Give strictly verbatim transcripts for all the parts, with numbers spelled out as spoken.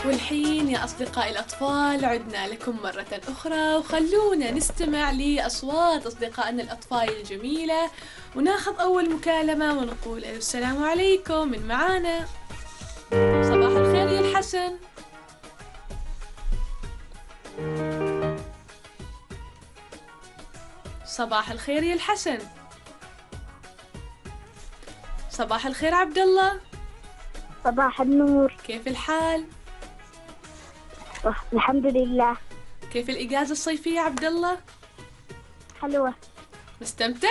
والحين يا أصدقائي الأطفال عدنا لكم مرة أخرى، وخلونا نستمع لأصوات أصدقائنا الأطفال الجميلة، وناخذ أول مكالمة ونقول السلام عليكم. من معانا؟ صباح الخير يا الحسن. صباح الخير يا الحسن. صباح الخير عبد الله. صباح النور. كيف الحال؟ الحمد لله. كيف الإجازة الصيفية عبد الله؟ حلوة. مستمتع؟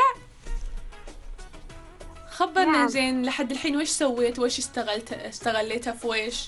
خبرنا. نعم. زين لحد الحين وش سويت؟ وش اشتغلت استغليتها في ويش؟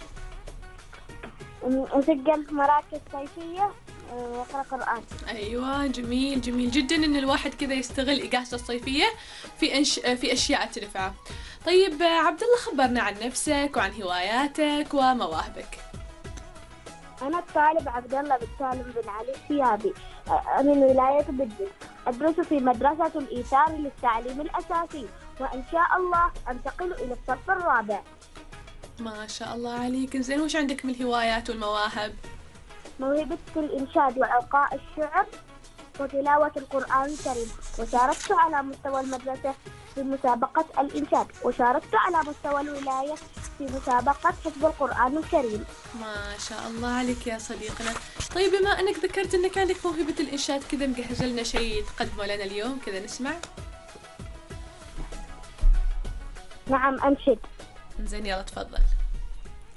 أسجل في مراكز صيفية وأقرأ قرآن. أيوة جميل جميل جدا إن الواحد كذا يستغل إجازته الصيفية في أنش... في أشياء تنفعه. طيب عبد الله خبرنا عن نفسك وعن هواياتك ومواهبك. أنا الطالب عبد الله بن سالم بن علي الشيابي من ولاية بدر، أدرس في مدرسة الإيثار للتعليم الأساسي، وإن شاء الله أنتقل إلى الصف الرابع. ما شاء الله عليك. زين وش عندك من الهوايات والمواهب؟ موهبة الإنشاد وإلقاء الشعر وتلاوة القرآن الكريم، وشاركت على مستوى المدرسة في مسابقة الإنشاد، وشاركت على مستوى الولاية في مسابقة حفظ القرآن الكريم. ما شاء الله عليك يا صديقنا. طيب بما أنك ذكرت أنك عندك موهبة الإنشاد، كذا مجهز لنا شيء تقدمه لنا اليوم كذا نسمع؟ نعم أنشد. زين يلا تفضل.